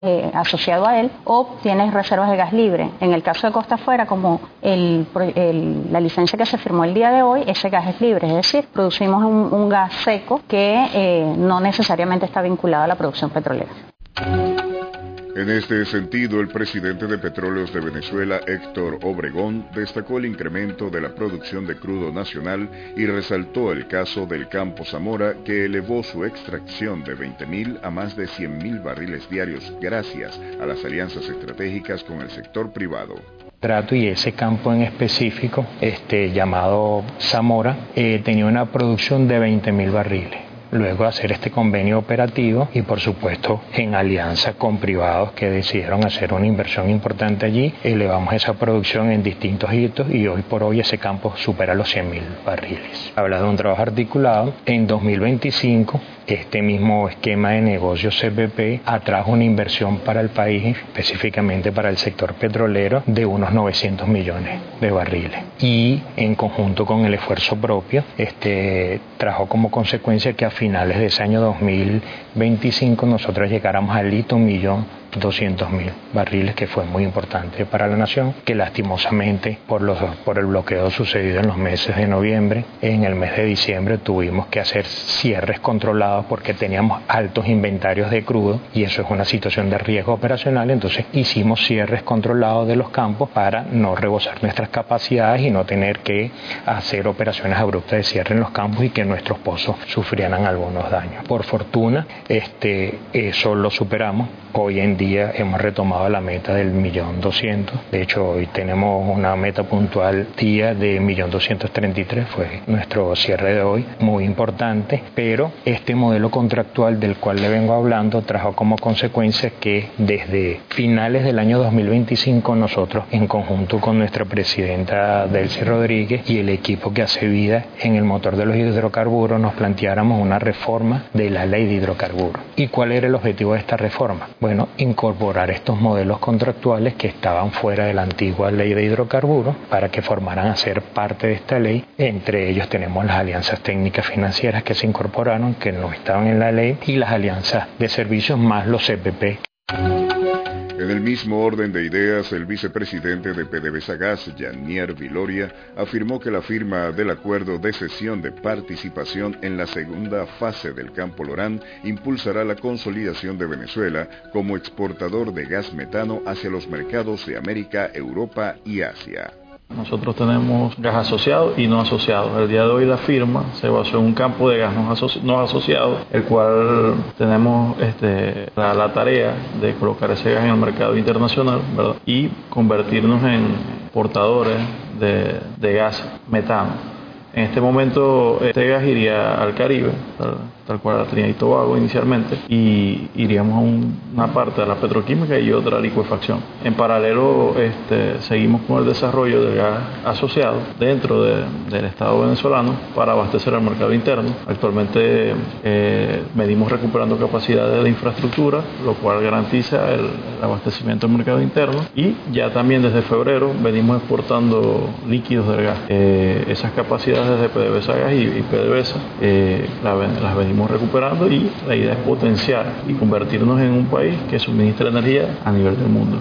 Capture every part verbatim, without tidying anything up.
Eh, asociado a él, o tienes reservas de gas libre. En el caso de Costa Afuera, como el, el, la licencia que se firmó el día de hoy, ese gas es libre, es decir, producimos un, un gas seco que eh, no necesariamente está vinculado a la producción petrolera. En este sentido, el presidente de Petróleos de Venezuela, Héctor Obregón, destacó el incremento de la producción de crudo nacional y resaltó el caso del Campo Zamora, que elevó su extracción de veinte mil a más de cien mil barriles diarios gracias a las alianzas estratégicas con el sector privado. Trato y ese campo en específico, este, llamado Zamora, eh, tenía una producción de veinte mil barriles. Luego de hacer este convenio operativo y por supuesto en alianza con privados que decidieron hacer una inversión importante allí, elevamos esa producción en distintos hitos y hoy por hoy ese campo supera los cien mil barriles. Habla de un trabajo articulado. En dos mil veinticinco este mismo esquema de negocios C P P atrajo una inversión para el país, específicamente para el sector petrolero, de unos novecientos millones de barriles. Y en conjunto con el esfuerzo propio, este, trajo como consecuencia que a finales de ese año dos mil veinticinco nosotros llegáramos al hito un millón doscientos mil barriles, que fue muy importante para la nación, que lastimosamente por, los, por el bloqueo sucedido en los meses de noviembre, en el mes de diciembre tuvimos que hacer cierres controlados porque teníamos altos inventarios de crudo y eso es una situación de riesgo operacional. Entonces hicimos cierres controlados de los campos para no rebosar nuestras capacidades y no tener que hacer operaciones abruptas de cierre en los campos y que nuestros pozos sufrieran algunos daños. Por fortuna, este, eso lo superamos. Hoy en día hemos retomado la meta del millón doscientos. De hecho, hoy tenemos una meta puntual día de millón doscientos treinta y tres. Fue nuestro cierre de hoy, muy importante. Pero este modelo contractual del cual le vengo hablando trajo como consecuencia que desde finales del año dos mil veinticinco nosotros, en conjunto con nuestra presidenta Delcy Rodríguez y el equipo que hace vida en el motor de los hidrocarburos, nos planteáramos una reforma de la ley de hidrocarburos. ¿Y cuál era el objetivo de esta reforma? Bueno, incorporar estos modelos contractuales que estaban fuera de la antigua ley de hidrocarburos para que formaran a ser parte de esta ley. Entre ellos tenemos las alianzas técnicas financieras que se incorporaron, que no estaban en la ley, y las alianzas de servicios más los C P P. En el mismo orden de ideas, el vicepresidente de PDVSA Gas, Yanier Viloria, afirmó que la firma del acuerdo de cesión de participación en la segunda fase del Campo Lorán impulsará la consolidación de Venezuela como exportador de gas metano hacia los mercados de América, Europa y Asia. Nosotros tenemos gas asociado y no asociado. El día de hoy la firma se basó en un campo de gas no, asoci no asociado, el cual tenemos este, la, la tarea de colocar ese gas en el mercado internacional, ¿verdad? Y convertirnos en portadores de, de gas metano. En este momento este gas iría al Caribe, tal, tal cual a Trinidad y Tobago inicialmente, y iríamos a un, una parte de la petroquímica y otra a licuefacción. En paralelo este, seguimos con el desarrollo del gas asociado dentro de, del Estado venezolano para abastecer al mercado interno. Actualmente eh, venimos recuperando capacidades de infraestructura, lo cual garantiza el, el abastecimiento del mercado interno, y ya también desde febrero venimos exportando líquidos del gas. Eh, esas capacidades desde PDVSA Gas y, y PDVSA eh, la, las venimos recuperando y la idea es potenciar y convertirnos en un país que suministre energía a nivel del mundo.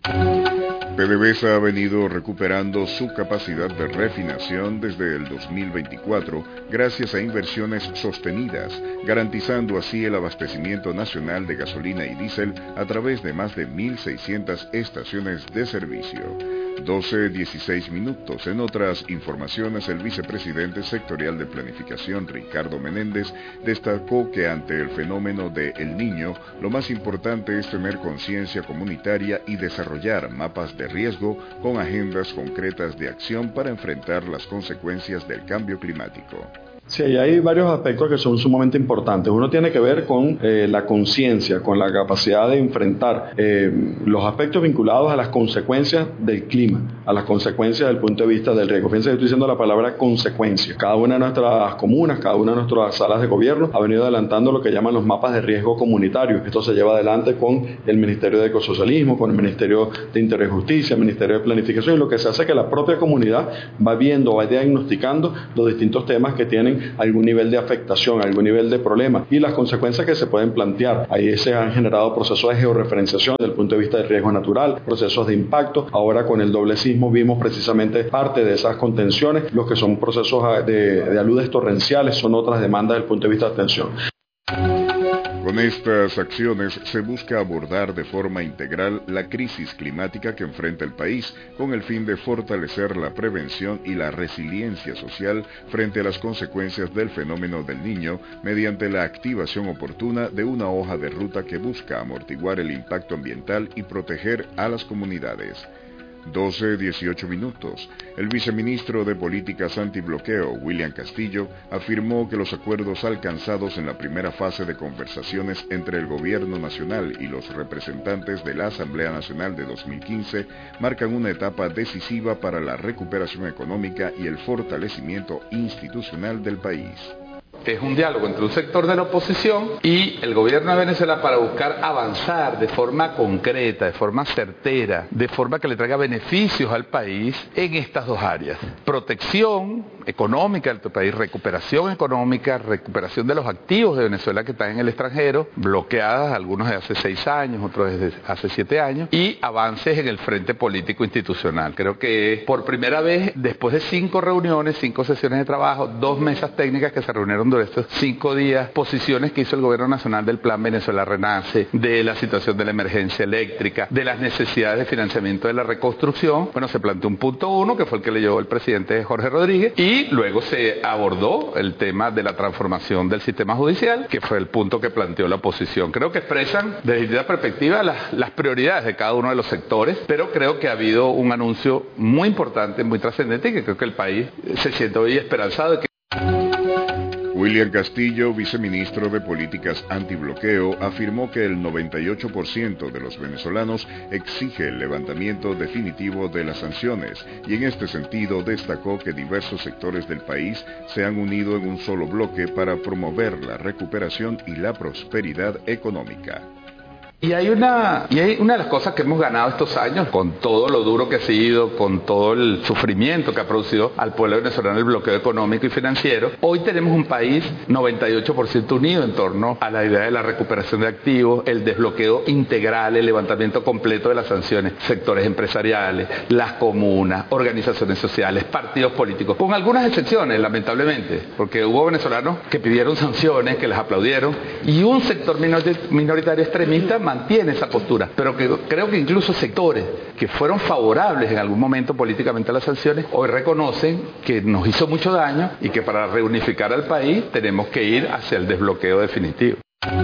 PDVSA ha venido recuperando su capacidad de refinación desde el dos mil veinticuatro gracias a inversiones sostenidas, garantizando así el abastecimiento nacional de gasolina y diésel a través de más de mil seiscientas estaciones de servicio. doce dieciséis minutos. En otras informaciones, el vicepresidente sectorial de planificación, Ricardo Menéndez, destacó que ante el fenómeno de El Niño, lo más importante es tener conciencia comunitaria y desarrollar mapas de riesgo con agendas concretas de acción para enfrentar las consecuencias del cambio climático. Sí, hay varios aspectos que son sumamente importantes. Uno tiene que ver con eh, la conciencia, con la capacidad de enfrentar eh, los aspectos vinculados a las consecuencias del clima, a las consecuencias desde el punto de vista del riesgo. Fíjense que estoy diciendo la palabra consecuencia. Cada una de nuestras comunas, cada una de nuestras salas de gobierno ha venido adelantando lo que llaman los mapas de riesgo comunitarios. Esto se lleva adelante con el Ministerio de Ecosocialismo, con el Ministerio de Interior y Justicia, el Ministerio de Planificación, y lo que se hace es que la propia comunidad va viendo, va diagnosticando los distintos temas que tienen tienen algún nivel de afectación, algún nivel de problema y las consecuencias que se pueden plantear. Ahí se han generado procesos de georreferenciación desde el punto de vista del riesgo natural, procesos de impacto. Ahora con el doble sismo vimos precisamente parte de esas contenciones. Los que son procesos de, de aludes torrenciales son otras demandas desde el punto de vista de atención. Con estas acciones se busca abordar de forma integral la crisis climática que enfrenta el país, con el fin de fortalecer la prevención y la resiliencia social frente a las consecuencias del fenómeno del Niño, mediante la activación oportuna de una hoja de ruta que busca amortiguar el impacto ambiental y proteger a las comunidades. doce dieciocho minutos. El viceministro de Políticas Antibloqueo, William Castillo, afirmó que los acuerdos alcanzados en la primera fase de conversaciones entre el Gobierno Nacional y los representantes de la Asamblea Nacional de dos mil quince marcan una etapa decisiva para la recuperación económica y el fortalecimiento institucional del país. Es un diálogo entre un sector de la oposición y el gobierno de Venezuela para buscar avanzar de forma concreta, de forma certera, de forma que le traiga beneficios al país en estas dos áreas. Protección económica del país, recuperación económica, recuperación de los activos de Venezuela que están en el extranjero, bloqueadas, algunos de hace seis años, otros desde hace siete años, y avances en el frente político institucional. Creo que por primera vez, después de cinco reuniones, cinco sesiones de trabajo, dos mesas técnicas que se reunieron durante estos cinco días, posiciones que hizo el Gobierno Nacional del Plan Venezuela Renace, de la situación de la emergencia eléctrica, de las necesidades de financiamiento de la reconstrucción. Bueno, se planteó un punto uno, que fue el que leyó el presidente Jorge Rodríguez, y luego se abordó el tema de la transformación del sistema judicial, que fue el punto que planteó la oposición. Creo que expresan desde distintas perspectivas las, las prioridades de cada uno de los sectores, pero creo que ha habido un anuncio muy importante, muy trascendente, y que creo que el país se siente hoy esperanzado de que William Castillo, viceministro de Políticas Antibloqueo, afirmó que el noventa y ocho por ciento de los venezolanos exige el levantamiento definitivo de las sanciones y en este sentido destacó que diversos sectores del país se han unido en un solo bloque para promover la recuperación y la prosperidad económica. Y hay una y hay una de las cosas que hemos ganado estos años, con todo lo duro que ha sido, con todo el sufrimiento que ha producido al pueblo venezolano el bloqueo económico y financiero. Hoy tenemos un país noventa y ocho por ciento unido en torno a la idea de la recuperación de activos, el desbloqueo integral, el levantamiento completo de las sanciones, sectores empresariales, las comunas, organizaciones sociales, partidos políticos, con algunas excepciones, lamentablemente, porque hubo venezolanos que pidieron sanciones, que las aplaudieron, y un sector minoritario extremista mantiene esa postura, pero que creo que incluso sectores que fueron favorables en algún momento políticamente a las sanciones, hoy reconocen que nos hizo mucho daño y que para reunificar al país tenemos que ir hacia el desbloqueo definitivo.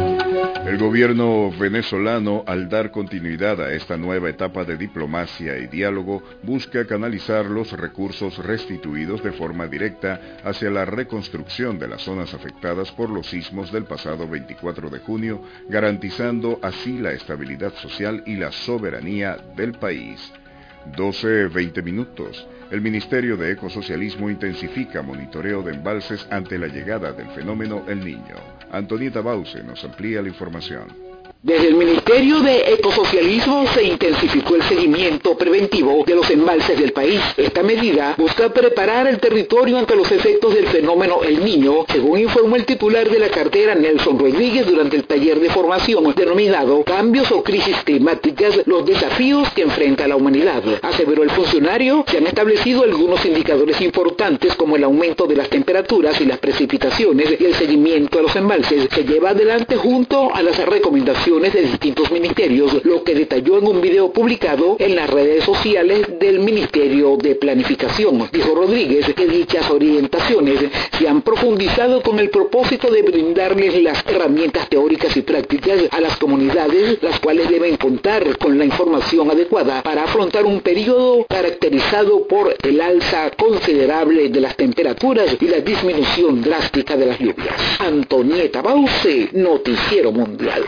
El gobierno venezolano, al dar continuidad a esta nueva etapa de diplomacia y diálogo, busca canalizar los recursos restituidos de forma directa hacia la reconstrucción de las zonas afectadas por los sismos del pasado veinticuatro de junio, garantizando así la estabilidad social y la soberanía del país. doce veinte minutos. El Ministerio de Ecosocialismo intensifica monitoreo de embalses ante la llegada del fenómeno El Niño. Antonieta Bause nos amplía la información. Desde el Ministerio de Ecosocialismo se intensificó el seguimiento preventivo de los embalses del país. Esta medida busca preparar el territorio ante los efectos del fenómeno El Niño, según informó el titular de la cartera Nelson Rodríguez durante el taller de formación denominado Cambios o Crisis Climáticas, los desafíos que enfrenta la humanidad. Aseveró el funcionario, se han establecido algunos indicadores importantes como el aumento de las temperaturas y las precipitaciones y el seguimiento a los embalses se lleva adelante junto a las recomendaciones de distintos ministerios, lo que detalló en un video publicado en las redes sociales del Ministerio de Planificación. Dijo Rodríguez que dichas orientaciones se han profundizado con el propósito de brindarles las herramientas teóricas y prácticas a las comunidades, las cuales deben contar con la información adecuada para afrontar un periodo caracterizado por el alza considerable de las temperaturas y la disminución drástica de las lluvias. Antonieta Bause, Noticiero Mundial.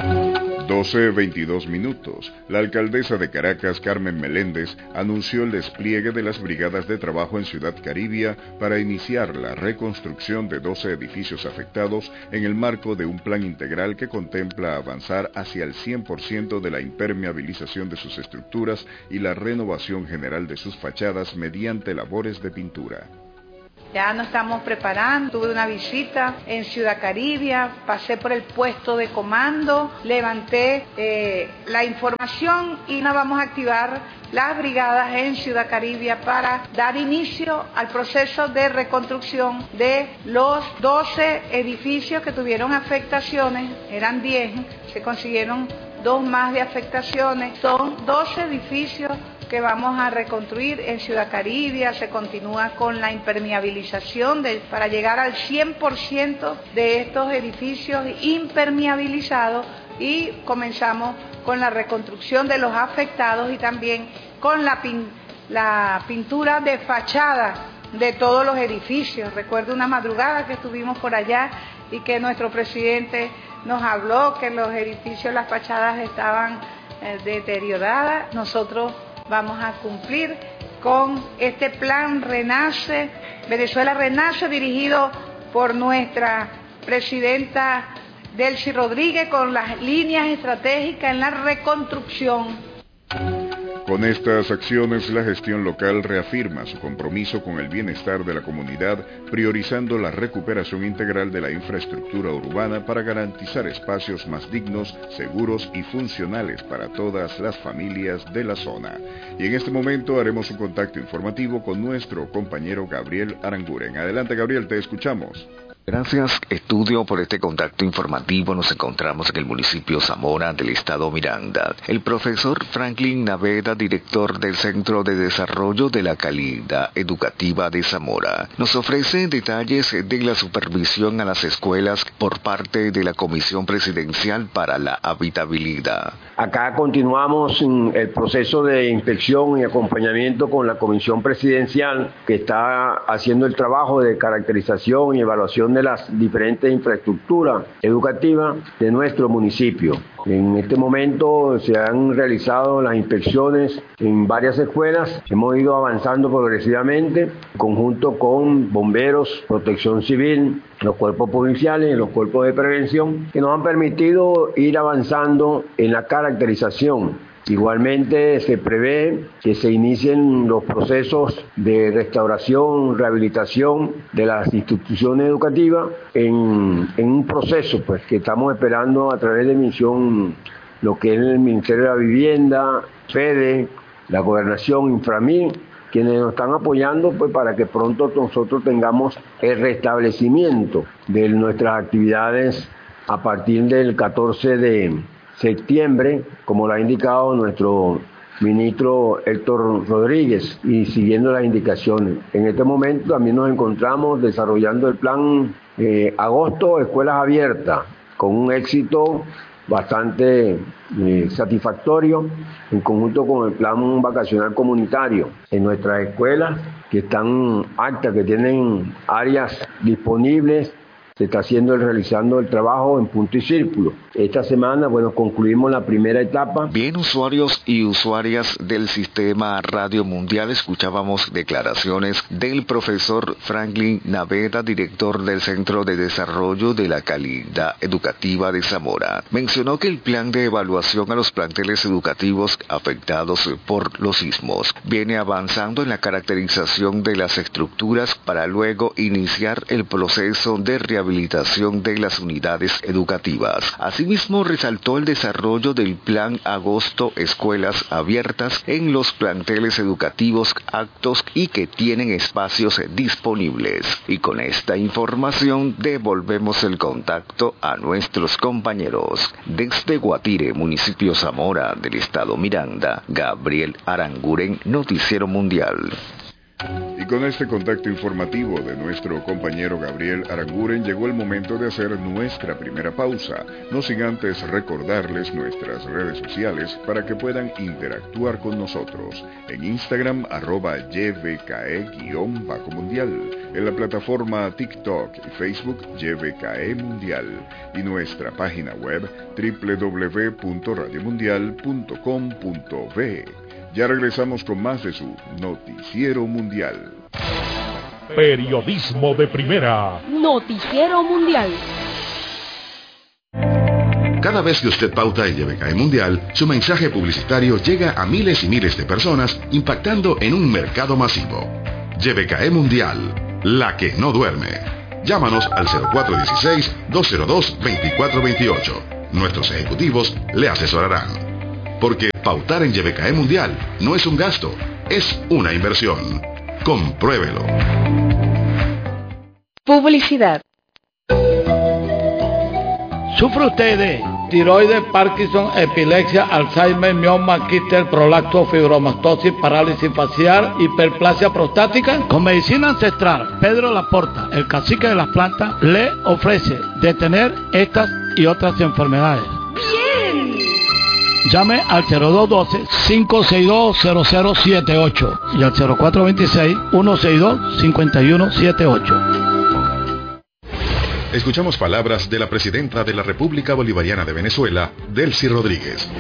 doce veintidós minutos. La alcaldesa de Caracas, Carmen Meléndez, anunció el despliegue de las brigadas de trabajo en Ciudad Caribia para iniciar la reconstrucción de doce edificios afectados en el marco de un plan integral que contempla avanzar hacia el cien por ciento de la impermeabilización de sus estructuras y la renovación general de sus fachadas mediante labores de pintura. Ya nos estamos preparando. Tuve una visita en Ciudad Caribia, pasé por el puesto de comando, levanté eh, la información y nos vamos a activar las brigadas en Ciudad Caribia para dar inicio al proceso de reconstrucción de los doce edificios que tuvieron afectaciones. Eran diez, se consiguieron dos más de afectaciones. Son doce edificios que vamos a reconstruir en Ciudad Caribia. Se continúa con la impermeabilización de, para llegar al cien por ciento de estos edificios impermeabilizados, y comenzamos con la reconstrucción de los afectados y también con la, pin, la pintura de fachada de todos los edificios. Recuerdo una madrugada que estuvimos por allá y que nuestro presidente nos habló que los edificios, las fachadas estaban eh, deterioradas. Nosotros vamos a cumplir con este plan Renace, Venezuela Renace, dirigido por nuestra presidenta Delcy Rodríguez, con las líneas estratégicas en la reconstrucción. Con estas acciones, la gestión local reafirma su compromiso con el bienestar de la comunidad, priorizando la recuperación integral de la infraestructura urbana para garantizar espacios más dignos, seguros y funcionales para todas las familias de la zona. Y en este momento haremos un contacto informativo con nuestro compañero Gabriel Aranguren. Adelante, Gabriel, te escuchamos. Gracias, Estudio, por este contacto informativo. Nos encontramos en el municipio Zamora del estado Miranda. El profesor Franklin Naveda, director del Centro de Desarrollo de la Calidad Educativa de Zamora, nos ofrece detalles de la supervisión a las escuelas por parte de la Comisión Presidencial para la Habitabilidad. Acá continuamos en el proceso de inspección y acompañamiento con la Comisión Presidencial, que está haciendo el trabajo de caracterización y evaluación de las diferentes infraestructuras educativas de nuestro municipio. En este momento se han realizado las inspecciones en varias escuelas. Hemos ido avanzando progresivamente en conjunto con bomberos, protección civil, los cuerpos policiales y los cuerpos de prevención, que nos han permitido ir avanzando en la caracterización. Igualmente se prevé que se inicien los procesos de restauración, rehabilitación de las instituciones educativas en, en un proceso pues que estamos esperando a través de misión, lo que es el Ministerio de la Vivienda, FEDE, la Gobernación, Inframil, quienes nos están apoyando pues para que pronto nosotros tengamos el restablecimiento de nuestras actividades a partir del catorce de septiembre, como lo ha indicado nuestro ministro Héctor Rodríguez, y siguiendo las indicaciones. En este momento también nos encontramos desarrollando el plan eh, agosto, escuelas abiertas, con un éxito bastante eh, satisfactorio, en conjunto con el plan vacacional comunitario en nuestras escuelas que están aptas, que tienen áreas disponibles. Se está haciendo, realizando el trabajo en punto y círculo. Esta semana, bueno, concluimos la primera etapa. Bien, usuarios y usuarias del Sistema Radio Mundial, escuchábamos declaraciones del profesor Franklin Naveda, director del Centro de Desarrollo de la Calidad Educativa de Zamora. Mencionó que el plan de evaluación a los planteles educativos afectados por los sismos viene avanzando en la caracterización de las estructuras para luego iniciar el proceso de rehabilitación de las unidades educativas. Asimismo, resaltó el desarrollo del plan Agosto Escuelas Abiertas en los planteles educativos aptos y que tienen espacios disponibles. Y con esta información devolvemos el contacto a nuestros compañeros. Desde Guatire, municipio Zamora del estado Miranda, Gabriel Aranguren, Noticiero Mundial. Y con este contacto informativo de nuestro compañero Gabriel Aranguren llegó el momento de hacer nuestra primera pausa, no sin antes recordarles nuestras redes sociales para que puedan interactuar con nosotros. En Instagram, arroba Y V K E-Bajo Mundial, en la plataforma TikTok y Facebook Y V K E Mundial, y nuestra página web doble u doble u doble u punto radio mundial punto com punto be. Ya regresamos con más de su Noticiero Mundial. Periodismo de primera. Noticiero Mundial. Cada vez que usted pauta en Y V K E Mundial, su mensaje publicitario llega a miles y miles de personas, impactando en un mercado masivo. Y V K E Mundial, la que no duerme. Llámanos al cero cuatro uno seis, dos cero dos, dos cuatro dos ocho. Nuestros ejecutivos le asesorarán. Porque pautar en Y B K E Mundial no es un gasto, es una inversión. Compruébelo. Publicidad. ¿Sufre usted de tiroides, Parkinson, epilepsia, Alzheimer, mioma, quistes, prolapso, fibromatosis, parálisis facial, hiperplasia prostática? Con medicina ancestral, Pedro Laporta, el cacique de las plantas, le ofrece detener estas y otras enfermedades. ¡Bien! Llame al cero dos uno dos, cinco seis dos, cero cero siete ocho y al cero cuatro dos seis, uno seis dos, cinco uno siete ocho. Escuchamos palabras de la presidenta de la República Bolivariana de Venezuela, Delcy Rodríguez.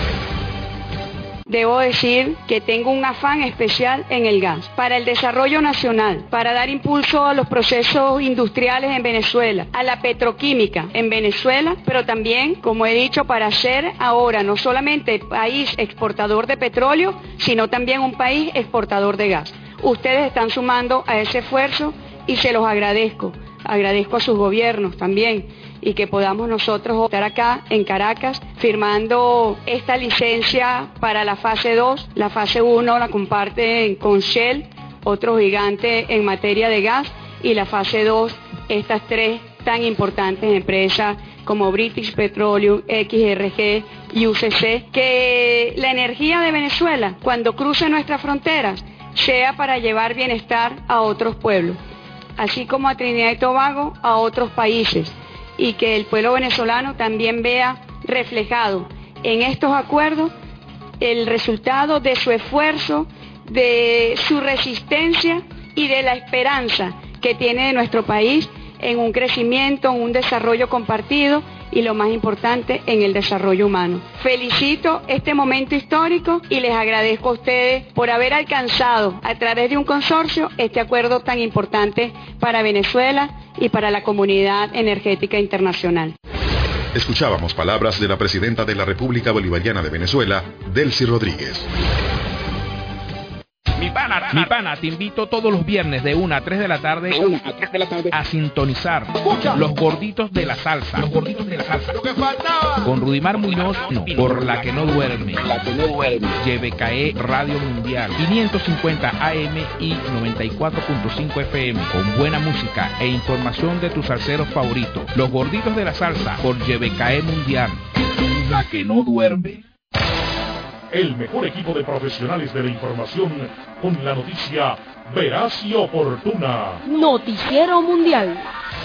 Debo decir que tengo un afán especial en el gas, para el desarrollo nacional, para dar impulso a los procesos industriales en Venezuela, a la petroquímica en Venezuela, pero también, como he dicho, para ser ahora no solamente país exportador de petróleo, sino también un país exportador de gas. Ustedes están sumando a ese esfuerzo y se los agradezco. Agradezco a sus gobiernos también y que podamos nosotros estar acá en Caracas firmando esta licencia para la fase dos. La fase uno la comparten con Shell, otro gigante en materia de gas, y la fase dos, estas tres tan importantes empresas como British Petroleum, X R G y U C C, que la energía de Venezuela, cuando cruce nuestras fronteras, sea para llevar bienestar a otros pueblos, así como a Trinidad y Tobago, a otros países, y que el pueblo venezolano también vea reflejado en estos acuerdos el resultado de su esfuerzo, de su resistencia y de la esperanza que tiene nuestro país en un crecimiento, en un desarrollo compartido y, lo más importante, en el desarrollo humano. Felicito este momento histórico y les agradezco a ustedes por haber alcanzado a través de un consorcio este acuerdo tan importante para Venezuela y para la comunidad energética internacional. Escuchábamos palabras de la presidenta de la República Bolivariana de Venezuela, Delcy Rodríguez. Mi pana, mi pana, te invito todos los viernes de una a tres de la tarde, de una a tres de la tarde a sintonizar Escucha. Los Gorditos de la Salsa. Los Gorditos de la Salsa. Lo que faltaba. Con Rudimar Muñoz, no, por la que no duerme. La que no duerme. Y B K E Radio Mundial, quinientos cincuenta A M y noventa y cuatro punto cinco F M, con buena música e información de tus salseros favoritos. Los Gorditos de la Salsa, por Y B K E Mundial. La que no duerme. El mejor equipo de profesionales de la información con la noticia veraz y oportuna. Noticiero Mundial.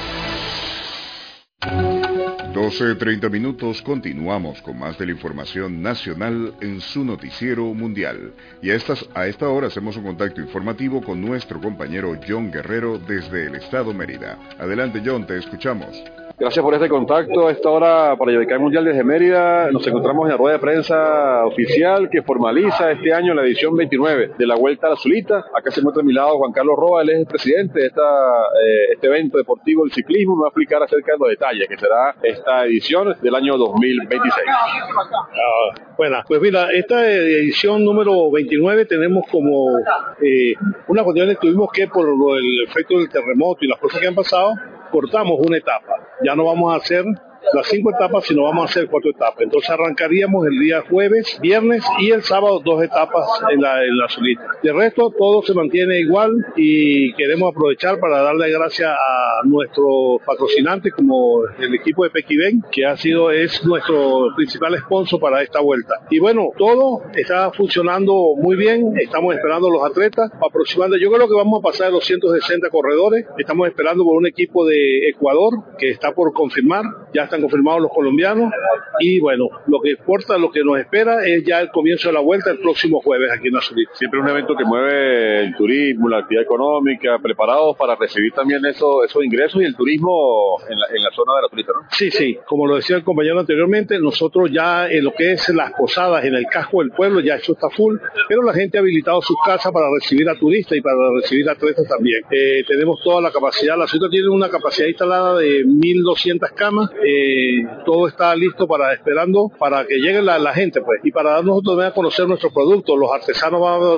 doce treinta minutos, continuamos con más de la información nacional en su noticiero mundial. Y a, estas, a esta hora hacemos un contacto informativo con nuestro compañero John Guerrero desde el estado Mérida. Adelante, John, te escuchamos. Gracias por este contacto. A esta hora, para Y B K E Mundial desde Mérida, nos encontramos en la rueda de prensa oficial que formaliza este año la edición veintinueve de la Vuelta a la Zulita. Acá se encuentra a mi lado Juan Carlos Roa, él es el presidente de esta, eh, este evento deportivo del ciclismo. Me va a explicar acerca de los detalles que será esta edición del año dos mil veintiséis. Ah, bueno, pues mira, esta edición número veintinueve tenemos como eh, una cuestión que tuvimos que, por el efecto del terremoto y las cosas que han pasado, cortamos una etapa. Ya no vamos a hacer las cinco etapas, sino vamos a hacer cuatro etapas. Entonces arrancaríamos el día jueves, viernes y el sábado dos etapas en la, en la Zulita. De resto, todo se mantiene igual y queremos aprovechar para darle gracias a nuestro patrocinante como el equipo de Pequiven, que ha sido, es nuestro principal sponsor para esta vuelta. Y bueno, todo está funcionando muy bien, estamos esperando a los atletas, aproximadamente, yo creo que vamos a pasar de los ciento sesenta corredores, estamos esperando por un equipo de Ecuador que está por confirmar, ya están confirmados los colombianos y bueno, lo que importa, lo que nos espera es ya el comienzo de la vuelta el próximo jueves aquí en la Zulita. Siempre un evento que mueve el turismo, la actividad económica, preparados para recibir también eso, esos ingresos y el turismo en la, en la zona de la Zulita, ¿no? Sí, sí, como lo decía el compañero anteriormente, nosotros ya en lo que es las posadas en el casco del pueblo ya eso está full, pero la gente ha habilitado sus casas para recibir a turistas y para recibir a atletas también. Eh, tenemos toda la capacidad, la Zulita tiene una capacidad instalada de mil doscientas camas, eh, todo está listo para esperando para que llegue la, la gente, pues, y para darnos también a conocer nuestros productos. Los artesanos vamos, vamos a tener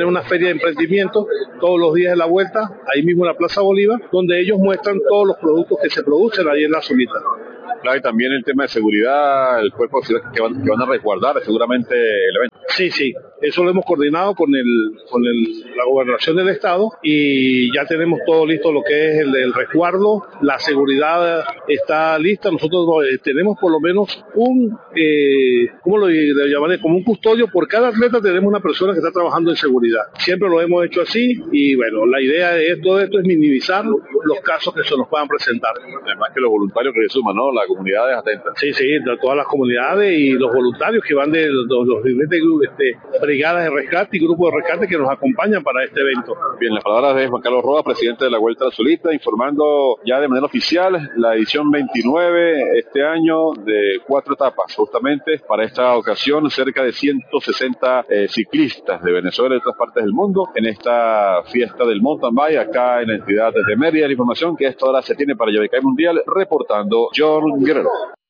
tener una feria de emprendimiento todos los días de la vuelta, ahí mismo en la Plaza Bolívar, donde ellos muestran todos los productos que se producen ahí en la zonita. Claro, y también el tema de seguridad, el cuerpo de seguridad que van, que van a resguardar seguramente el evento. Sí, sí, eso lo hemos coordinado con el con el, la gobernación del estado y ya tenemos todo listo, lo que es el, el resguardo, la seguridad está lista. Nosotros eh, tenemos por lo menos un, eh, ¿cómo lo, lo llamaré? Como un custodio por cada atleta. Tenemos una persona que está trabajando en seguridad. Siempre lo hemos hecho así y bueno, la idea de todo esto es minimizar los casos que se nos puedan presentar. Además que los voluntarios que se suman, ¿no? La comunidad es atenta. Sí, sí, de todas las comunidades y los voluntarios que van de los, los diferentes este, brigadas de rescate y grupos de rescate que nos acompañan para este evento. Bien, las palabras de Juan Carlos Roa, presidente de la Vuelta al Solista, informando ya de manera oficial la edición veintinueve este año de cuatro etapas. Justamente para esta ocasión, cerca de ciento sesenta eh, ciclistas de Venezuela y de otras partes del mundo en esta fiesta del mountain bike acá en la entidad de Mérida. La información que a esta hora se tiene para Yabecay Mundial, reportando John Guerrero.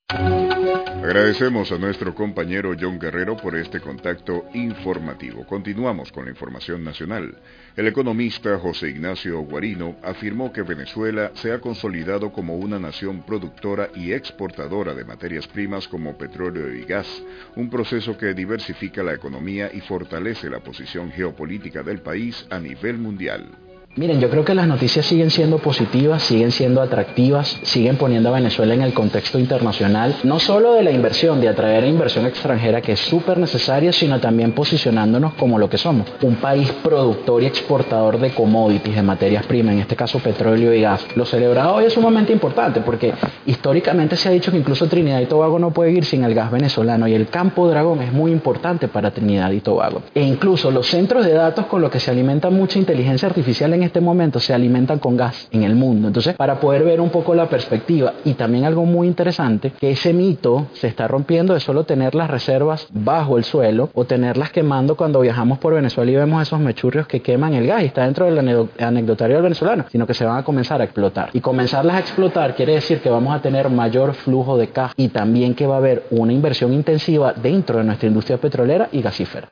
Agradecemos a nuestro compañero John Guerrero por este contacto informativo. Continuamos con la información nacional. El economista José Ignacio Guarino afirmó que Venezuela se ha consolidado como una nación productora y exportadora de materias primas como petróleo y gas, un proceso que diversifica la economía y fortalece la posición geopolítica del país a nivel mundial. Miren, yo creo que las noticias siguen siendo positivas, siguen siendo atractivas, siguen poniendo a Venezuela en el contexto internacional, no solo de la inversión, de atraer inversión extranjera que es súper necesaria, sino también posicionándonos como lo que somos, un país productor y exportador de commodities, de materias primas, en este caso petróleo y gas. Lo celebrado hoy es sumamente importante porque históricamente se ha dicho que incluso Trinidad y Tobago no puede ir sin el gas venezolano y el Campo Dragón es muy importante para Trinidad y Tobago. E incluso los centros de datos con los que se alimenta mucha inteligencia artificial en en este momento se alimentan con gas en el mundo. Entonces, para poder ver un poco la perspectiva y también algo muy interesante, que ese mito se está rompiendo de solo tener las reservas bajo el suelo o tenerlas quemando cuando viajamos por Venezuela y vemos esos mechurrios que queman el gas y está dentro del anecdotario del venezolano, sino que se van a comenzar a explotar. Y comenzarlas a explotar quiere decir que vamos a tener mayor flujo de caja y también que va a haber una inversión intensiva dentro de nuestra industria petrolera y gasífera.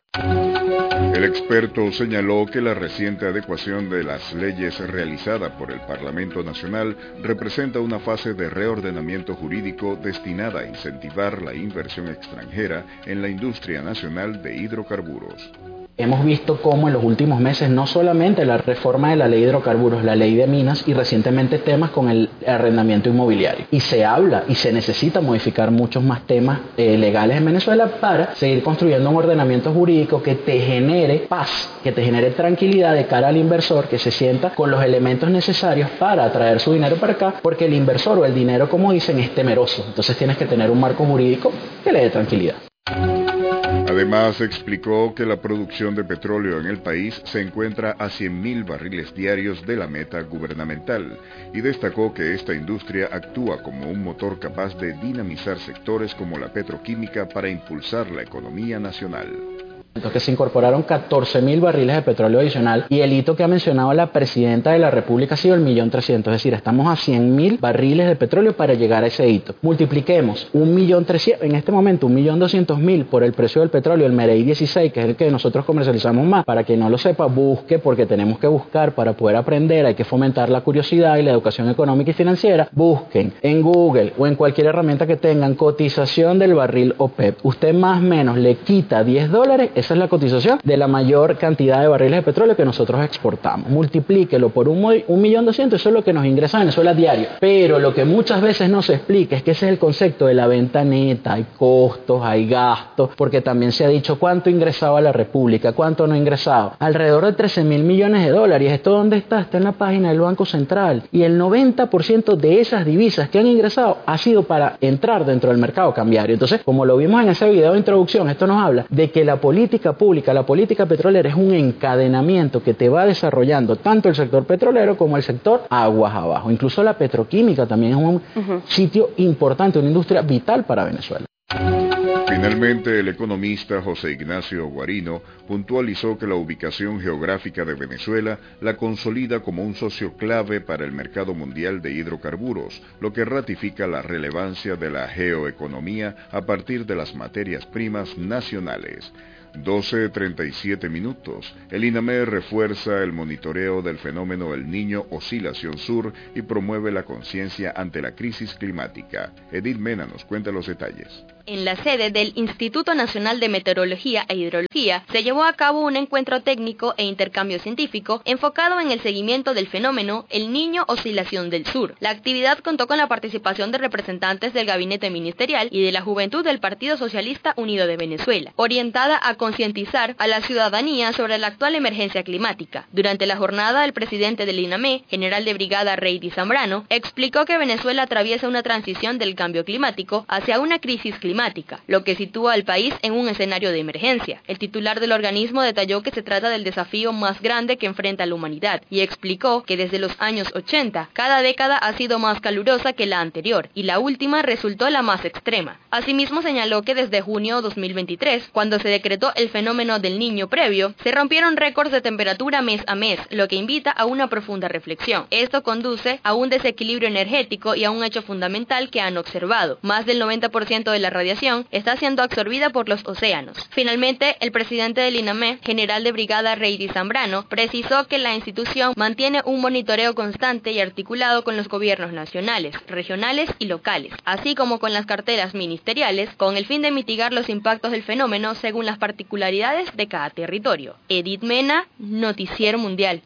El experto señaló que la reciente adecuación de las leyes realizada por el Parlamento Nacional representa una fase de reordenamiento jurídico destinada a incentivar la inversión extranjera en la industria nacional de hidrocarburos. Hemos visto cómo en los últimos meses no solamente la reforma de la ley de hidrocarburos, la ley de minas y recientemente temas con el arrendamiento inmobiliario. Y se habla y se necesita modificar muchos más temas eh, legales en Venezuela para seguir construyendo un ordenamiento jurídico que te genere paz, que te genere tranquilidad de cara al inversor, que se sienta con los elementos necesarios para atraer su dinero para acá, porque el inversor o el dinero, como dicen, es temeroso. Entonces tienes que tener un marco jurídico que le dé tranquilidad. Además, explicó que la producción de petróleo en el país se encuentra a cien mil barriles diarios de la meta gubernamental y destacó que esta industria actúa como un motor capaz de dinamizar sectores como la petroquímica para impulsar la economía nacional. Que se incorporaron catorce mil barriles de petróleo adicional y el hito que ha mencionado la presidenta de la República ha sido el millón trescientos, es decir, estamos a cien mil barriles de petróleo para llegar a ese hito. Multipliquemos un millón trescientos, en este momento un millón doscientos mil por el precio del petróleo, el Merey dieciséis, que es el que nosotros comercializamos más. Para quien no lo sepa, busque, porque tenemos que buscar para poder aprender, hay que fomentar la curiosidad y la educación económica y financiera. Busquen en Google o en cualquier herramienta que tengan cotización del barril OPEP. Usted más o menos le quita diez dólares, esa es la cotización de la mayor cantidad de barriles de petróleo que nosotros exportamos. Multiplíquelo por un, un millón doscientos, eso es lo que nos ingresa a Venezuela diario. Pero lo que muchas veces no se explica es que ese es el concepto de la venta neta. Hay costos, hay gastos, porque también se ha dicho cuánto ingresaba a la República, cuánto no ingresaba. Alrededor de trece mil millones de dólares. ¿Esto dónde está? Está en la página del Banco Central. Y el noventa por ciento de esas divisas que han ingresado ha sido para entrar dentro del mercado cambiario. Entonces, como lo vimos en ese video de introducción, esto nos habla de que la política pública, la política petrolera es un encadenamiento que te va desarrollando tanto el sector petrolero como el sector aguas abajo. Incluso la petroquímica también es un uh-huh. sitio importante, una industria vital para Venezuela. Finalmente, el economista José Ignacio Guarino puntualizó que la ubicación geográfica de Venezuela la consolida como un socio clave para el mercado mundial de hidrocarburos, lo que ratifica la relevancia de la geoeconomía a partir de las materias primas nacionales. doce treinta y siete minutos. El INAME refuerza el monitoreo del fenómeno El Niño Oscilación Sur y promueve la conciencia ante la crisis climática. Edith Mena nos cuenta los detalles. En la sede del Instituto Nacional de Meteorología e Hidrología se llevó a cabo un encuentro técnico e intercambio científico enfocado en el seguimiento del fenómeno El Niño Oscilación del Sur. La actividad contó con la participación de representantes del Gabinete Ministerial y de la Juventud del Partido Socialista Unido de Venezuela, orientada a concientizar a la ciudadanía sobre la actual emergencia climática. Durante la jornada, el presidente del INAME, general de brigada Reidy Zambrano, explicó que Venezuela atraviesa una transición del cambio climático hacia una crisis climática. climática, lo que sitúa al país en un escenario de emergencia. El titular del organismo detalló que se trata del desafío más grande que enfrenta la humanidad y explicó que desde los años ochenta, cada década ha sido más calurosa que la anterior y la última resultó la más extrema. Asimismo señaló que desde junio dos mil veintitrés, cuando se decretó el fenómeno del Niño previo, se rompieron récords de temperatura mes a mes, lo que invita a una profunda reflexión. Esto conduce a un desequilibrio energético y a un hecho fundamental que han observado. Más del noventa por ciento de la radiación está siendo absorbida por los océanos. Finalmente, el presidente del INAME, general de brigada Reidy Zambrano, precisó que la institución mantiene un monitoreo constante y articulado con los gobiernos nacionales, regionales y locales, así como con las carteras ministeriales, con el fin de mitigar los impactos del fenómeno según las particularidades de cada territorio. Edith Mena, Noticiero Mundial.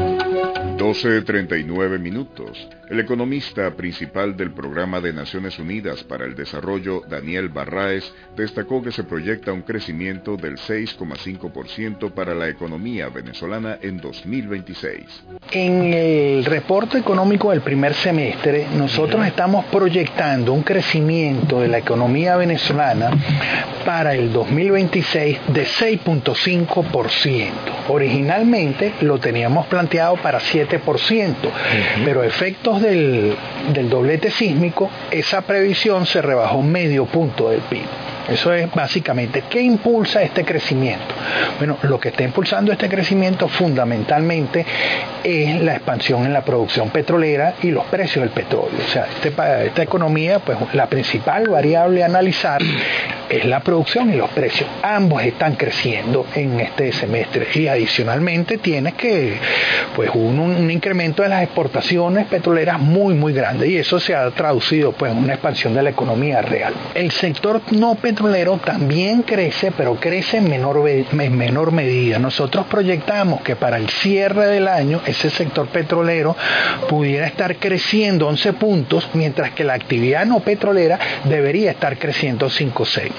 doce treinta y nueve minutos. El economista principal del Programa de Naciones Unidas para el Desarrollo, Daniel Barraez, destacó que se proyecta un crecimiento del seis coma cinco por ciento para la economía venezolana en dos mil veintiséis. En el reporte económico del primer semestre, nosotros estamos proyectando un crecimiento de la economía venezolana para el dos mil veintiséis de seis coma cinco por ciento. Originalmente lo teníamos planteado para siete por ciento, uh-huh. pero efectos del, del doblete sísmico, esa previsión se rebajó medio punto del P I B. Eso es básicamente, ¿qué impulsa este crecimiento? Bueno, lo que está impulsando este crecimiento fundamentalmente es la expansión en la producción petrolera y los precios del petróleo. O sea, este, esta economía, pues la principal variable a analizar es la producción y los precios. Ambos están creciendo en este semestre y adicionalmente tienes que, pues un, un incremento de las exportaciones petroleras muy, muy grande y eso se ha traducido pues en una expansión de la economía real. El sector no petrolero petrolero también crece, pero crece en menor, en menor medida. Nosotros proyectamos que para el cierre del año ese sector petrolero pudiera estar creciendo once puntos, mientras que la actividad no petrolera debería estar creciendo cinco o seis.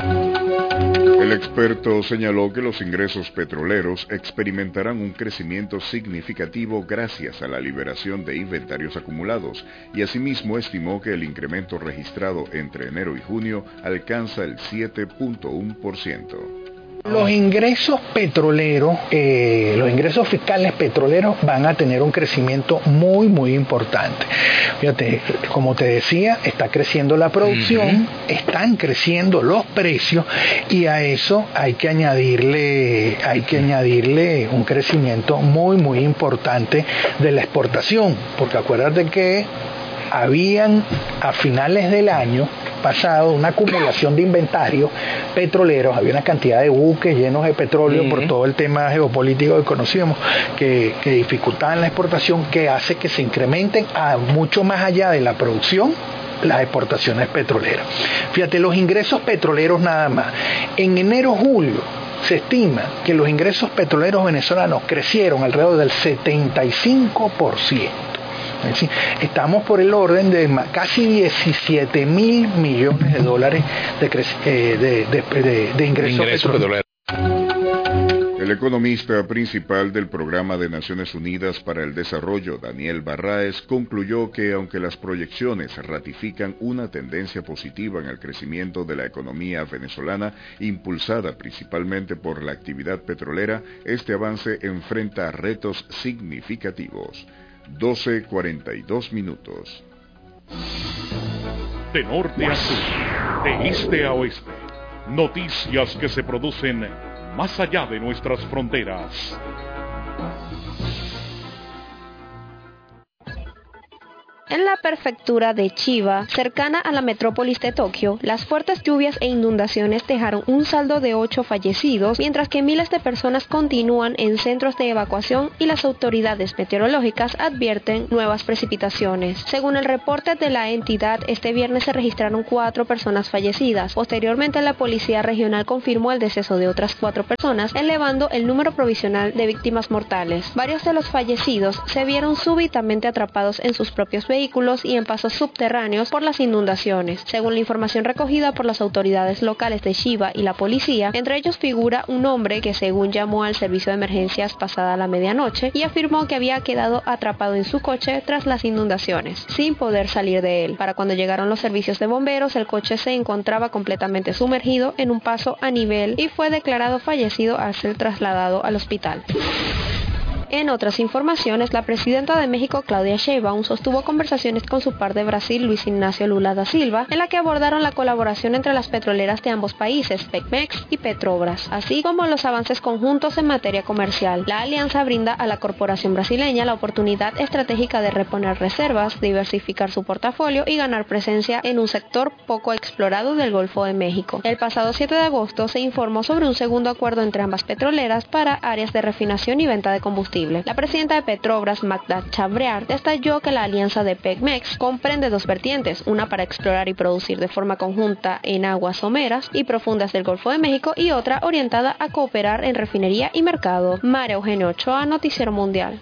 El experto señaló que los ingresos petroleros experimentarán un crecimiento significativo gracias a la liberación de inventarios acumulados y asimismo estimó que el incremento registrado entre enero y junio alcanza el siete punto uno por ciento. Los ingresos petroleros, eh, los ingresos fiscales petroleros van a tener un crecimiento muy, muy importante. Fíjate, como te decía, está creciendo la producción, uh-huh. están creciendo los precios y a eso hay que añadirle, hay que añadirle un crecimiento muy, muy importante de la exportación, porque acuérdate que habían a finales del año pasado una acumulación de inventarios petroleros, había una cantidad de buques llenos de petróleo uh-huh. por todo el tema geopolítico que conocíamos que, que dificultaban la exportación, que hace que se incrementen a mucho más allá de la producción las exportaciones petroleras. Fíjate, los ingresos petroleros nada más. En enero-julio se estima que los ingresos petroleros venezolanos crecieron alrededor del setenta y cinco por ciento. Es decir, estamos por el orden de casi diecisiete mil millones de dólares de, eh, de, de, de, de ingresos Ingreso petroleros. El economista principal del Programa de Naciones Unidas para el Desarrollo, Daniel Barraez, concluyó que aunque las proyecciones ratifican una tendencia positiva en el crecimiento de la economía venezolana, impulsada principalmente por la actividad petrolera, este avance enfrenta retos significativos. doce cuarenta y dos minutos. De norte a sur, de este a oeste, noticias que se producen más allá de nuestras fronteras. En la prefectura de Chiba, cercana a la metrópolis de Tokio, las fuertes lluvias e inundaciones dejaron un saldo de ocho fallecidos, mientras que miles de personas continúan en centros de evacuación y las autoridades meteorológicas advierten nuevas precipitaciones. Según el reporte de la entidad, este viernes se registraron cuatro personas fallecidas. Posteriormente, la policía regional confirmó el deceso de otras cuatro personas, elevando el número provisional de víctimas mortales. Varios de los fallecidos se vieron súbitamente atrapados en sus propios vehículos vehículos y en pasos subterráneos por las inundaciones. Según la información recogida por las autoridades locales de Chiba y la policía, entre ellos figura un hombre que según llamó al servicio de emergencias pasada la medianoche y afirmó que había quedado atrapado en su coche tras las inundaciones, sin poder salir de él. Para cuando llegaron los servicios de bomberos, el coche se encontraba completamente sumergido en un paso a nivel y fue declarado fallecido al ser trasladado al hospital. En otras informaciones, la presidenta de México, Claudia Sheinbaum, sostuvo conversaciones con su par de Brasil, Luis Ignacio Lula da Silva, en la que abordaron la colaboración entre las petroleras de ambos países, Pemex y Petrobras, así como los avances conjuntos en materia comercial. La alianza brinda a la corporación brasileña la oportunidad estratégica de reponer reservas, diversificar su portafolio y ganar presencia en un sector poco explorado del Golfo de México. El pasado siete de agosto se informó sobre un segundo acuerdo entre ambas petroleras para áreas de refinación y venta de combustible. La presidenta de Petrobras, Magda Chambriard, detalló que la alianza de Pemex comprende dos vertientes, una para explorar y producir de forma conjunta en aguas someras y profundas del Golfo de México y otra orientada a cooperar en refinería y mercado. María Eugenia Ochoa, Noticiero Mundial.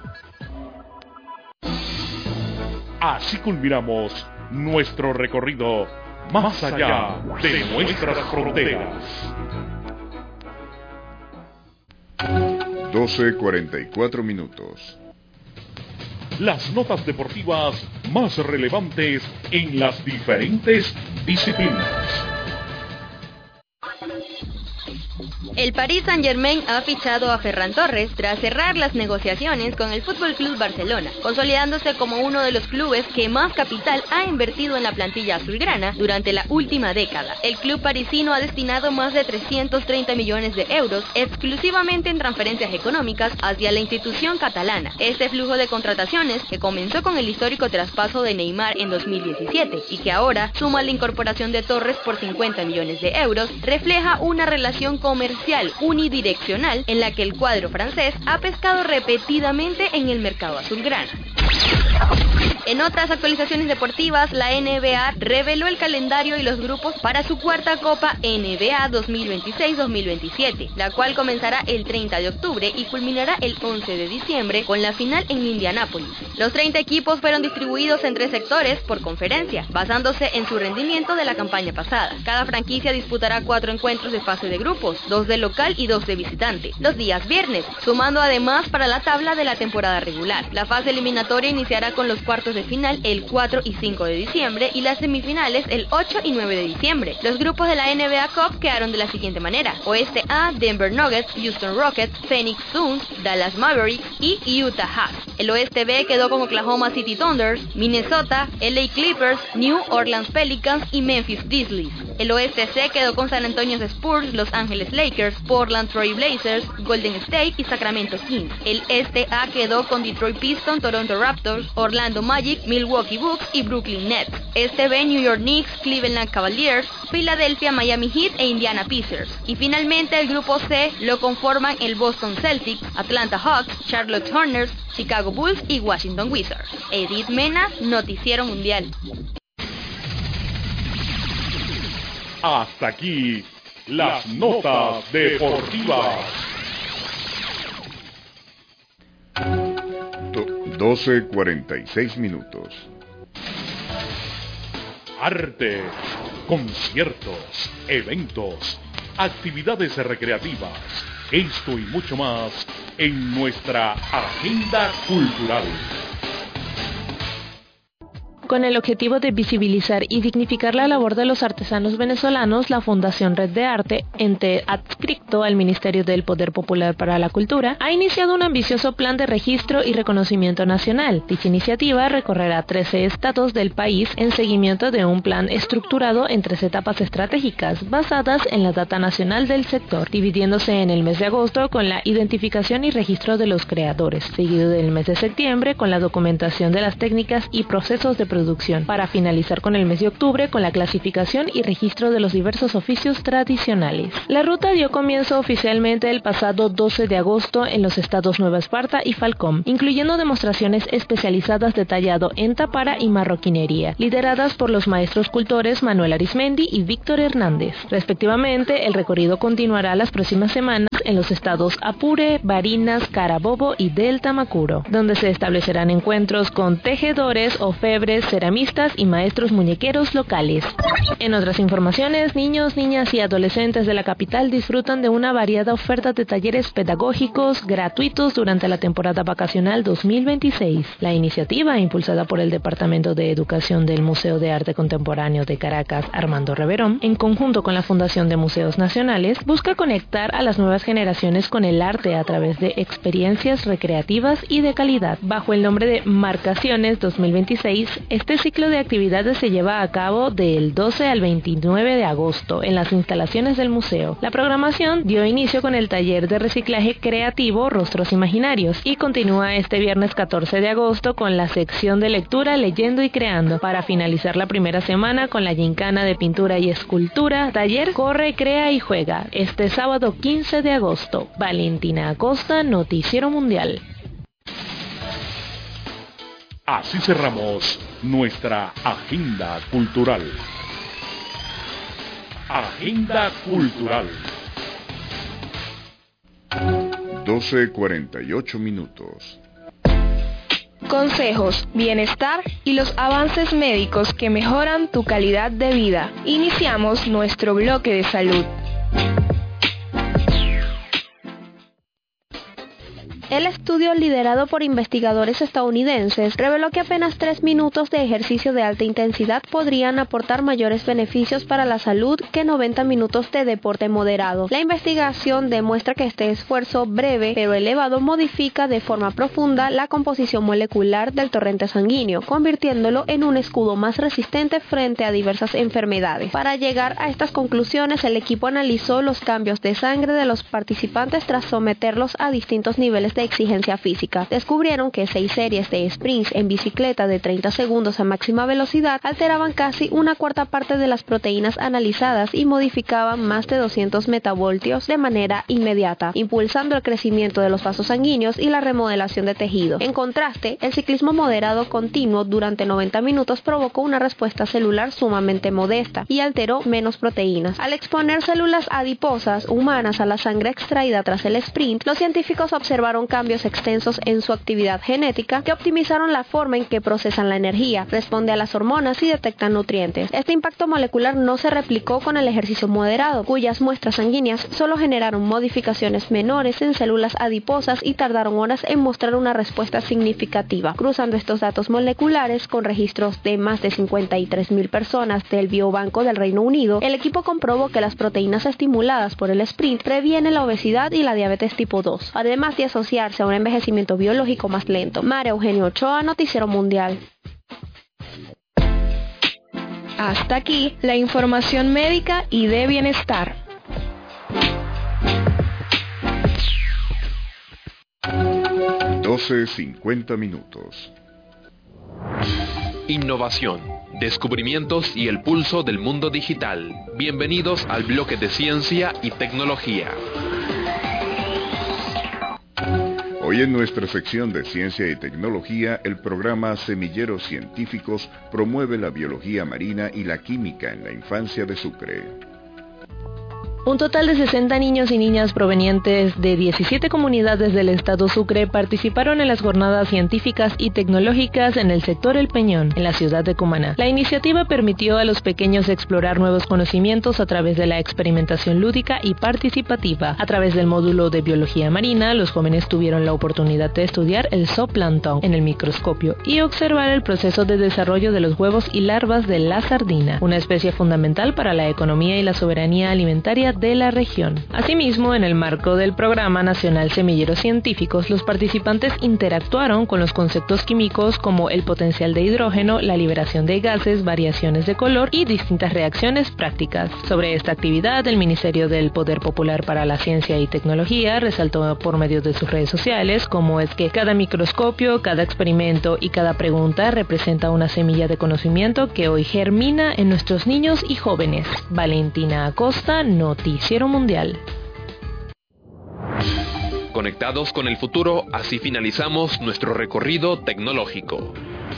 Así culminamos nuestro recorrido más allá de nuestras fronteras. doce cuarenta y cuatro minutos. Las notas deportivas más relevantes en las diferentes disciplinas. El Paris Saint-Germain ha fichado a Ferran Torres tras cerrar las negociaciones con el F C Barcelona, consolidándose como uno de los clubes que más capital ha invertido en la plantilla azulgrana durante la última década. El club parisino ha destinado más de trescientos treinta millones de euros exclusivamente en transferencias económicas hacia la institución catalana. Este flujo de contrataciones, que comenzó con el histórico traspaso de Neymar en dos mil diecisiete y que ahora suma la incorporación de Torres por cincuenta millones de euros, refleja una relación comercial unidireccional en la que el cuadro francés ha pescado repetidamente en el mercado azulgrana. En otras actualizaciones deportivas, la N B A reveló el calendario y los grupos para su cuarta Copa N B A dos mil veintiséis dos mil veintisiete, la cual comenzará el treinta de octubre y culminará el once de diciembre con la final en Indianápolis. Los treinta equipos fueron distribuidos en tres sectores por conferencia, basándose en su rendimiento de la campaña pasada. Cada franquicia disputará cuatro encuentros de fase de grupos, dos de local y dos de visitante, los días viernes, sumando además para la tabla de la temporada regular. La fase eliminatoria iniciará con los cuartos de final el cuatro y cinco de diciembre y las semifinales el ocho y nueve de diciembre. Los grupos de la N B A Cup quedaron de la siguiente manera: Oeste A, Denver Nuggets, Houston Rockets, Phoenix Suns, Dallas Mavericks y Utah Jazz. El Oeste B quedó con Oklahoma City Thunder, Minnesota, L A Clippers, New Orleans Pelicans y Memphis Grizzlies. El Oeste C quedó con San Antonio Spurs, Los Ángeles Lakers, Portland Trail Blazers, Golden State y Sacramento Kings. El Este A quedó con Detroit Pistons, Toronto Raptors, Orlando Magic, Milwaukee Bucks y Brooklyn Nets. Este B, New York Knicks, Cleveland Cavaliers, Philadelphia Miami Heat e Indiana Pacers. Y finalmente el grupo C lo conforman el Boston Celtics, Atlanta Hawks, Charlotte Hornets, Chicago Bulls y Washington Wizards. Edith Mena, Noticiero Mundial. Hasta aquí las notas deportivas. doce cuarenta y seis minutos. Arte, conciertos, eventos, actividades recreativas, esto y mucho más en nuestra agenda cultural. Con el objetivo de visibilizar y dignificar la labor de los artesanos venezolanos, la Fundación Red de Arte, ente adscrito al Ministerio del Poder Popular para la Cultura, ha iniciado un ambicioso plan de registro y reconocimiento nacional. Dicha iniciativa recorrerá trece estados del país en seguimiento de un plan estructurado en tres etapas estratégicas basadas en la data nacional del sector, dividiéndose en el mes de agosto con la identificación y registro de los creadores, seguido del mes de septiembre con la documentación de las técnicas y procesos de producción, para finalizar con el mes de octubre con la clasificación y registro de los diversos oficios tradicionales. La ruta dio comienzo oficialmente el pasado doce de agosto en los estados Nueva Esparta y Falcón, incluyendo demostraciones especializadas de tallado en tapara y marroquinería, lideradas por los maestros cultores Manuel Arismendi y Víctor Hernández. Respectivamente, el recorrido continuará las próximas semanas en los estados Apure, Barinas, Carabobo y del Tamacuro, donde se establecerán encuentros con tejedores, orfebres, ceramistas y maestros muñequeros locales. En otras informaciones, niños, niñas y adolescentes de la capital disfrutan de una variada oferta de talleres pedagógicos gratuitos durante la temporada vacacional dos mil veintiséis. La iniciativa, impulsada por el Departamento de Educación del Museo de Arte Contemporáneo de Caracas, Armando Reverón, en conjunto con la Fundación de Museos Nacionales, busca conectar a las nuevas generaciones con el arte a través de experiencias recreativas y de calidad. Bajo el nombre de Marcaciones dos mil veintiséis, este ciclo de actividades se lleva a cabo del doce al veintinueve de agosto en las instalaciones del museo. La programación dio inicio con el taller de reciclaje creativo Rostros Imaginarios y continúa este viernes catorce de agosto con la sección de lectura Leyendo y Creando, para finalizar la primera semana con la gincana de pintura y escultura, taller Corre, Crea y Juega, este sábado quince de agosto. Valentina Acosta, Noticiero Mundial. Así cerramos nuestra agenda cultural. Agenda cultural. doce cuarenta y ocho minutos. Consejos, bienestar y los avances médicos que mejoran tu calidad de vida. Iniciamos nuestro bloque de salud. El estudio, liderado por investigadores estadounidenses, reveló que apenas tres minutos de ejercicio de alta intensidad podrían aportar mayores beneficios para la salud que noventa minutos de deporte moderado. La investigación demuestra que este esfuerzo breve pero elevado modifica de forma profunda la composición molecular del torrente sanguíneo, convirtiéndolo en un escudo más resistente frente a diversas enfermedades. Para llegar a estas conclusiones, el equipo analizó los cambios de sangre de los participantes tras someterlos a distintos niveles de exigencia física. Descubrieron que seis series de sprints en bicicleta de treinta segundos a máxima velocidad alteraban casi una cuarta parte de las proteínas analizadas y modificaban más de doscientos metavoltios de manera inmediata, impulsando el crecimiento de los vasos sanguíneos y la remodelación de tejido. En contraste, el ciclismo moderado continuo durante noventa minutos provocó una respuesta celular sumamente modesta y alteró menos proteínas. Al exponer células adiposas humanas a la sangre extraída tras el sprint, los científicos observaron cambios extensos en su actividad genética que optimizaron la forma en que procesan la energía, responde a las hormonas y detectan nutrientes. Este impacto molecular no se replicó con el ejercicio moderado, cuyas muestras sanguíneas solo generaron modificaciones menores en células adiposas y tardaron horas en mostrar una respuesta significativa. Cruzando estos datos moleculares con registros de más de cincuenta y tres mil personas del Biobanco del Reino Unido, el equipo comprobó que las proteínas estimuladas por el sprint previenen la obesidad y la diabetes tipo dos, además de asociarse a un envejecimiento biológico más lento. María Eugenia Ochoa, Noticiero Mundial. Hasta aquí la información médica y de bienestar. doce cincuenta minutos. Innovación, descubrimientos y el pulso del mundo digital. Bienvenidos al bloque de ciencia y tecnología. Hoy en nuestra sección de Ciencia y Tecnología, el programa Semilleros Científicos promueve la biología marina y la química en la infancia de Sucre. Un total de sesenta niños y niñas provenientes de diecisiete comunidades del estado Sucre participaron en las jornadas científicas y tecnológicas en el sector El Peñón, en la ciudad de Cumaná. La iniciativa permitió a los pequeños explorar nuevos conocimientos a través de la experimentación lúdica y participativa. A través del módulo de biología marina, los jóvenes tuvieron la oportunidad de estudiar el zooplancton en el microscopio y observar el proceso de desarrollo de los huevos y larvas de la sardina, una especie fundamental para la economía y la soberanía alimentaria de la región. Asimismo, en el marco del Programa Nacional Semilleros Científicos, los participantes interactuaron con los conceptos químicos como el potencial de hidrógeno, la liberación de gases, variaciones de color y distintas reacciones prácticas. Sobre esta actividad, el Ministerio del Poder Popular para la Ciencia y Tecnología resaltó por medio de sus redes sociales cómo es que cada microscopio, cada experimento y cada pregunta representa una semilla de conocimiento que hoy germina en nuestros niños y jóvenes. Valentina Acosta, Noticiero Mundial. Conectados con el futuro, así finalizamos nuestro recorrido tecnológico.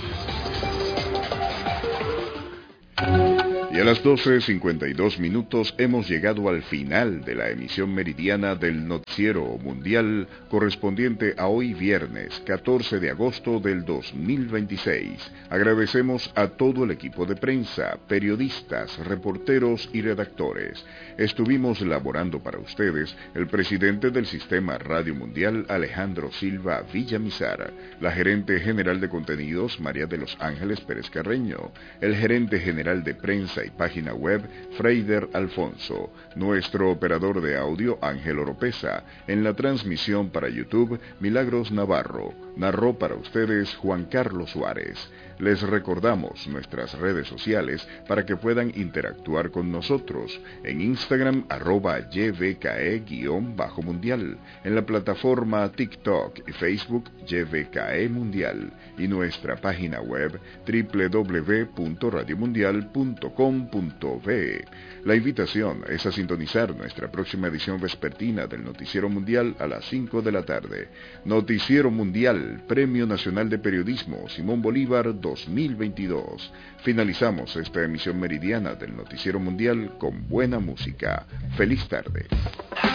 Y a las doce cincuenta y dos minutos hemos llegado al final de la emisión meridiana del Noticiero Mundial correspondiente a hoy viernes catorce de agosto del dos mil veintiséis. Agradecemos a todo el equipo de prensa, periodistas, reporteros y redactores. Estuvimos laborando para ustedes el presidente del Sistema Radio Mundial, Alejandro Silva Villamizar, la gerente general de contenidos, María de los Ángeles Pérez Carreño, el gerente general de prensa y página web, Freider Alfonso, nuestro operador de audio, Ángel Oropesa, en la transmisión para YouTube, Milagros Navarro, narró para ustedes Juan Carlos Suárez. Les recordamos nuestras redes sociales para que puedan interactuar con nosotros. En Instagram, arroba yvke-mundial. En la plataforma TikTok y Facebook, YVKE Mundial. Y nuestra página web, doble u doble u doble u punto radio mundial punto com punto be. La invitación es a sintonizar nuestra próxima edición vespertina del Noticiero Mundial a las cinco de la tarde. Noticiero Mundial, Premio Nacional de Periodismo Simón Bolívar dos mil veintidós. Finalizamos esta emisión meridiana del Noticiero Mundial con buena música. Feliz tarde.